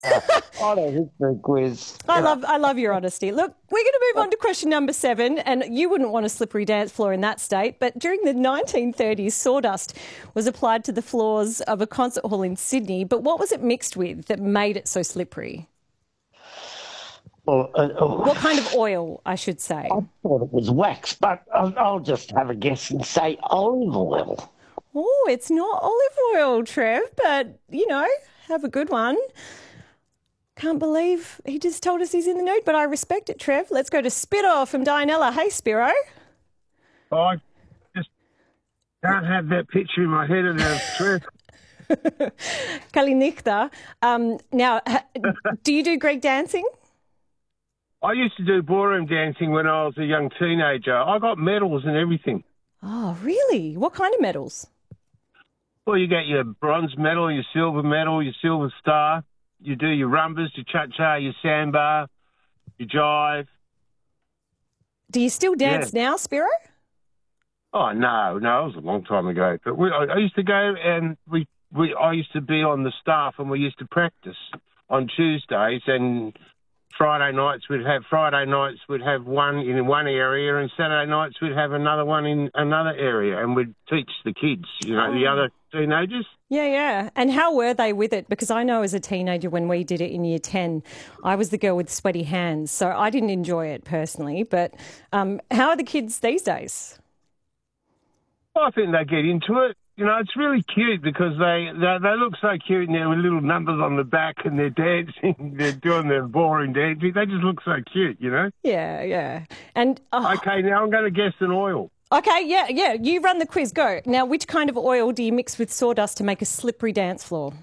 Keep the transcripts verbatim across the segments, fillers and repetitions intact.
On a history quiz. I You know. love I love your honesty. Look, we're going to move on to question number seven, and you wouldn't want a slippery dance floor in that state, but during the nineteen thirties, sawdust was applied to the floors of a concert hall in Sydney, but what was it mixed with that made it so slippery? Well, uh, oh, What kind of oil, I should say? I thought it was wax, but I'll, I'll just have a guess and say olive oil. Oh, it's not olive oil, Trev, but, you know, have a good one. Can't believe he just told us he's in the nude, but I respect it, Trev. Let's go to Spiro from Dianella. Hey, Spiro. I just can't have that picture in my head of the Trev. Kalinichta. Um, now, ha- do you do Greek dancing? I used to do ballroom dancing when I was a young teenager. I got medals and everything. Oh, really? What kind of medals? Well, you get your bronze medal, your silver medal, your silver star. You do your rumbas, your cha-cha, your samba, your jive. Do you still dance Yeah. now, Spiro? Oh, no, no, it was a long time ago. But we, I, I used to go and we, we, I used to be on the staff and we used to practice on Tuesdays, and Friday nights we'd have Friday nights we'd have one in one area, and Saturday nights we'd have another one in another area, and we'd teach the kids, you know, the other teenagers. Yeah, yeah. And how were they with it? Because I know as a teenager when we did it in year ten, I was the girl with sweaty hands, so I didn't enjoy it personally. But um, how are the kids these days? I think they get into it. You know, it's really cute because they, they they look so cute and they're with little numbers on the back and they're dancing, they're doing their ballroom dancing. They just look so cute, you know? Yeah, yeah. And oh, Okay, now I'm going to guess an oil. okay, yeah, yeah. You run the quiz. Go. Now, which kind of oil do you mix with sawdust to make a slippery dance floor?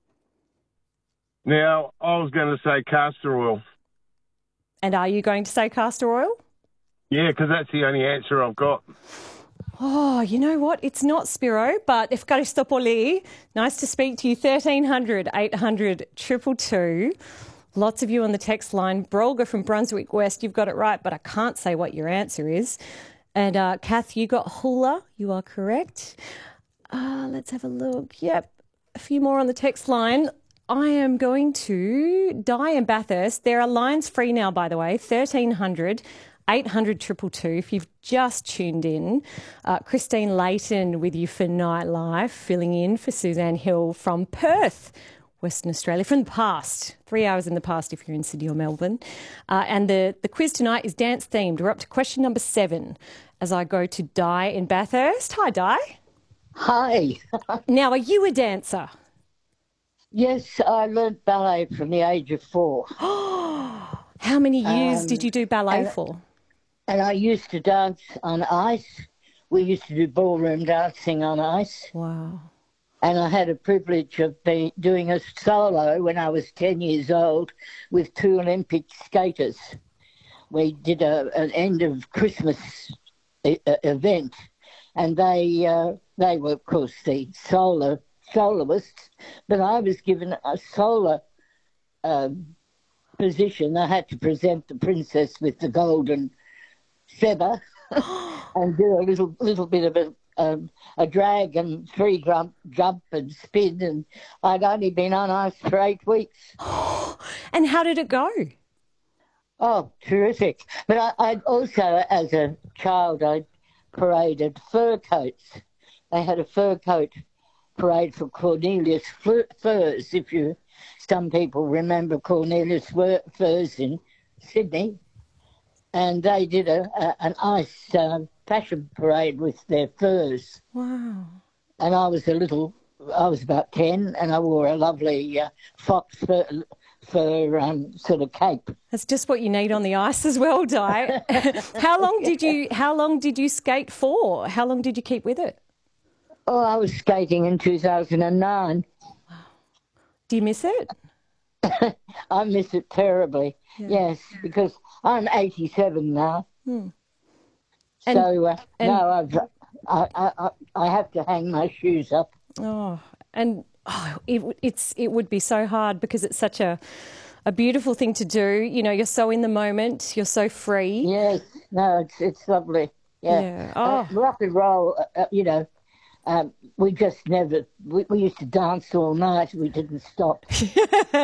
Now, I was going to say castor oil. And are you going to say castor oil? Yeah, because that's the only answer I've got. Oh, you know what? It's not Spiro, but Efkaristopoli. Nice to speak to you. thirteen hundred, eight hundred, two two two. Lots of you on the text line. Brolga from Brunswick West, you've got it right, but I can't say what your answer is. And uh, Kath, you got hula. You are correct. Uh, let's have a look. Yep, a few more on the text line. I am going to Di and Bathurst. There are lines free now, by the way, thirteen hundred, eight hundred, two two two. If you've just tuned in, uh, Christine Layton with you for Nightlife, filling in for Suzanne Hill from Perth, Western Australia, from the past, three hours in the past if you're in Sydney or Melbourne. Uh, and the, the quiz tonight is dance themed. We're up to question number seven as I go to Di in Bathurst. Hi, Di. Hi. Now, are you a dancer? Yes, I learnt ballet from the age of four. How many years Um, did you do ballet and- for? And I used to dance on ice. We used to do ballroom dancing on ice. Wow. And I had a privilege of be, doing a solo when I was ten years old with two Olympic skaters. We did a, an end of Christmas e- e- event, and they uh, they were, of course, the solo soloists, but I was given a solo um, position. I had to present the princess with the golden feather and do a little little bit of a um, a drag and three jump, jump and spin, and I'd only been on ice for eight weeks. And how did it go? Oh, terrific! But I, I'd also, as a child, I paraded fur coats. They had a fur coat parade for Cornelius Fur- Furs. If you, some people remember Cornelius Fur- Furs in Sydney. And they did a, a an ice uh, fashion parade with their furs. Wow. And I was a little, I was about ten, and I wore a lovely uh, fox fur, fur um, sort of cape. That's just what you need on the ice as well, Di. How long did you how long did you skate for? How long did you keep with it? Oh, I was skating in two thousand nine. Do you miss it? I miss it terribly, Yeah. yes, because I'm eighty-seven now. Hmm. And- so, uh, and- no, I've, I, I, I- I have to hang my shoes up. Oh, and oh, it, it's it would be so hard because it's such a a beautiful thing to do. You know, you're so in the moment, you're so free. Yes, no, it's it's lovely. Yeah, Yeah. Uh, Oh. rock and roll. Uh, uh, you know, um, we just never. We, we used to dance all night. We didn't stop.